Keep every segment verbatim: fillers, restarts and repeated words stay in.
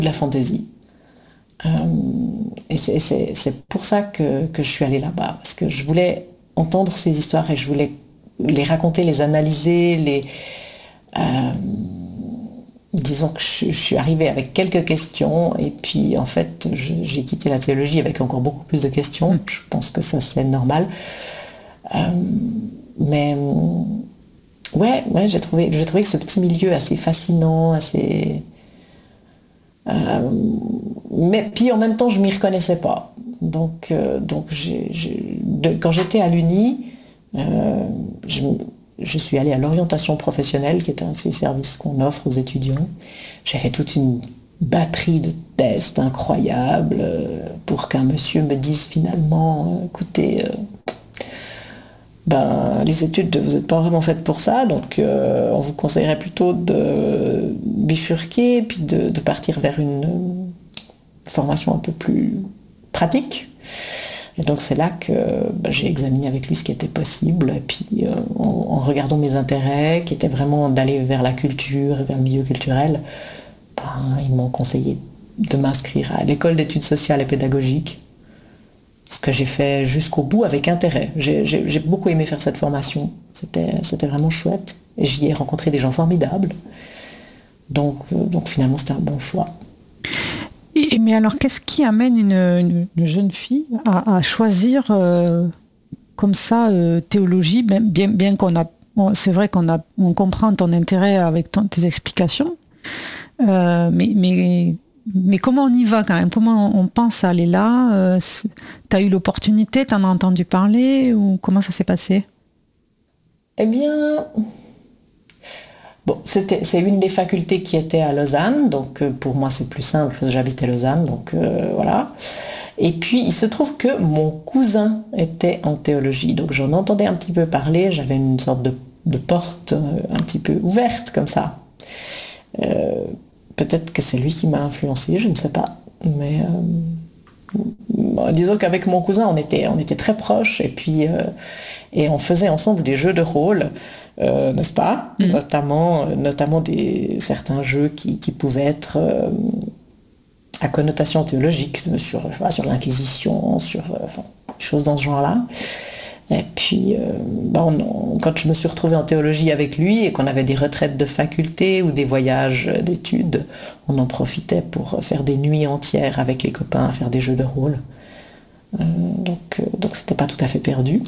de la fantaisie. Euh, et c'est, c'est, c'est pour ça que, que je suis allée là-bas, parce que je voulais entendre ces histoires et je voulais les raconter, les analyser, les... Euh, disons que je, je suis arrivée avec quelques questions et puis en fait je, j'ai quitté la théologie avec encore beaucoup plus de questions. Je pense que ça c'est normal. Euh, mais ouais, ouais j'ai trouvé, j'ai trouvé que ce petit milieu assez fascinant, assez... Euh, mais puis en même temps je m'y reconnaissais pas. Donc, euh, donc j'ai, j'ai, de, quand j'étais à l'Uni, euh, je, je suis allée à l'orientation professionnelle, qui est un de ces services qu'on offre aux étudiants. J'ai fait toute une batterie de tests incroyables euh, pour qu'un monsieur me dise finalement, euh, écoutez, euh, ben, les études, vous n'êtes pas vraiment faites pour ça, donc euh, on vous conseillerait plutôt de bifurquer, puis de, de partir vers une, une formation un peu plus pratique. Et donc c'est là que ben, j'ai examiné avec lui ce qui était possible, et puis euh, en, en regardant mes intérêts, qui étaient vraiment d'aller vers la culture et vers le milieu culturel, ben, ils m'ont conseillé de m'inscrire à l'école d'études sociales et pédagogiques, ce que j'ai fait jusqu'au bout avec intérêt. J'ai, j'ai, j'ai beaucoup aimé faire cette formation, c'était, c'était vraiment chouette, et j'y ai rencontré des gens formidables, donc, euh, donc finalement c'était un bon choix. Et, mais alors, qu'est-ce qui amène une, une, une jeune fille à, à choisir euh, comme ça euh, théologie, bien, bien, bien qu'on a, bon, c'est vrai qu'on a, on comprend ton intérêt avec ton, tes explications, euh, mais, mais, mais comment on y va quand même? Comment on pense à aller là? euh, Tu as eu l'opportunité, tu en as entendu parler, ou comment ça s'est passé? Eh bien... Bon, c'était, c'est une des facultés qui était à Lausanne, donc euh, pour moi c'est plus simple, parce que j'habitais Lausanne, donc euh, voilà. Et puis il se trouve que mon cousin était en théologie, donc j'en entendais un petit peu parler, j'avais une sorte de, de porte euh, un petit peu ouverte comme ça. Euh, peut-être que c'est lui qui m'a influencé, je ne sais pas, mais euh, bon, disons qu'avec mon cousin on était, on était très proches, et puis euh, et on faisait ensemble des jeux de rôle. Euh, n'est-ce pas? Mmh. Notamment, notamment des, certains jeux qui, qui pouvaient être euh, à connotation théologique, sur, je sais pas, sur l'Inquisition, sur euh, enfin, des choses dans ce genre-là. Et puis, euh, bah on, on, quand je me suis retrouvée en théologie avec lui et qu'on avait des retraites de faculté ou des voyages d'études, on en profitait pour faire des nuits entières avec les copains, à faire des jeux de rôle. Euh, donc, euh, donc c'était pas tout à fait perdu.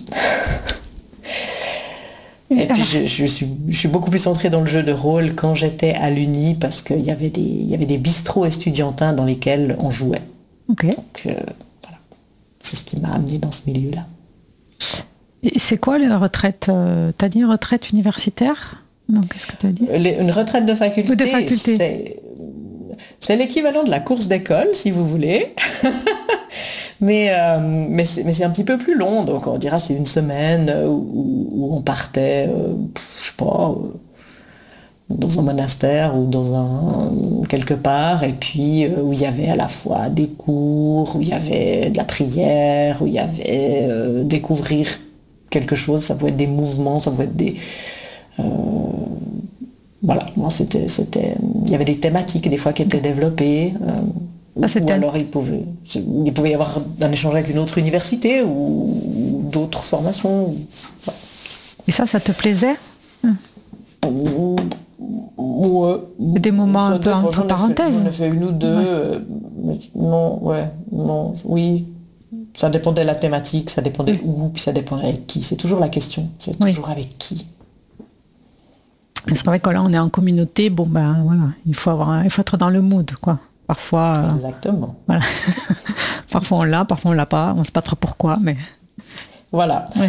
Et puis je, je, suis, je suis beaucoup plus entrée dans le jeu de rôle quand j'étais à l'Uni, parce qu'il y avait des, il y avait des bistrots estudiantins dans lesquels on jouait. Okay. Donc euh, voilà, c'est ce qui m'a amenée dans ce milieu-là. Et c'est quoi la retraite? T'as dit une retraite universitaire? Non, qu'est-ce que tu as dit? Les, Une retraite de faculté, Ou de faculté. C'est, c'est l'équivalent de la course d'école, si vous voulez. Mais, euh, mais, c'est, mais c'est un petit peu plus long, donc on dira c'est une semaine où, où on partait, euh, je sais pas, euh, dans un monastère ou dans un quelque part, et puis euh, où il y avait à la fois des cours, où il y avait de la prière, où il y avait euh, découvrir quelque chose, ça pouvait être des mouvements, ça pouvait être des... Euh, voilà, moi c'était, c'était... Il y avait des thématiques des fois qui étaient développées. Euh, Ah, ou alors il pouvait, il pouvait y avoir un échange avec une autre université ou, ou d'autres formations. Ouais. Et ça, ça te plaisait? Ou, ou, euh, Des moments un peu bon, entre parenthèses. J'en ai fait une ou deux. Ouais. Euh, mais non, ouais, non, oui. Ça dépendait de la thématique, ça dépendait oui. où, puis ça dépendait avec qui. C'est toujours la question. C'est oui. toujours avec qui. C'est vrai que là, on est en communauté. Bon, ben voilà, il faut avoir, il faut être dans le mood, quoi. Parfois, exactement. Euh, voilà. Parfois on l'a, parfois on l'a pas. On ne sait pas trop pourquoi, mais voilà. Ouais.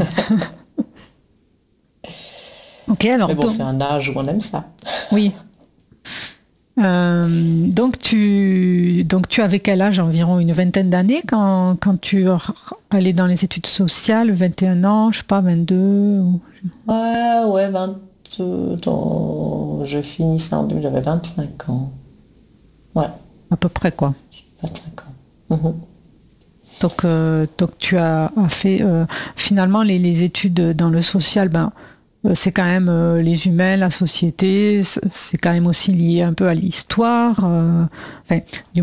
Ok, alors. Mais bon, donc... c'est un âge où on aime ça. Oui. Euh, donc tu, donc tu avais quel âge? Environ une vingtaine d'années quand, quand tu allais dans les études sociales, vingt et un ans, je sais pas, vingt-deux ou... Ouais, ouais, vingt. Dans... Je finissais en deux, j'avais vingt-cinq ans. Ouais. À peu près, quoi. vingt-cinq ans. Mmh. Donc, euh, donc tu as, as fait euh, finalement les, les études dans le social, ben, euh, c'est quand même euh, les humains, la société, c'est c'est quand même aussi lié un peu à l'histoire. euh, enfin, du